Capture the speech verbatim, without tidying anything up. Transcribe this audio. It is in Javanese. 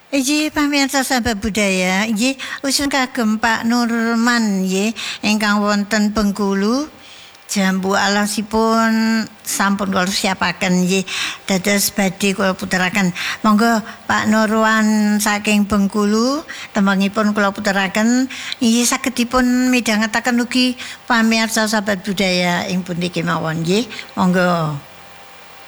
Iji pamirsa sahabat budaya, nggih usun kagem Pak Nurman nggih ingkang wonten Bengkulu. Jambu alasipun sampun kula siapaken nggih. Dados badhe kula puteraken. Monggo Pak Nurwan saking Bengkulu, tembangipun kula puteraken nggih saged dipun midhangetaken ugi pamirsa sahabat budaya ing pundi kemawon nggih. Monggo.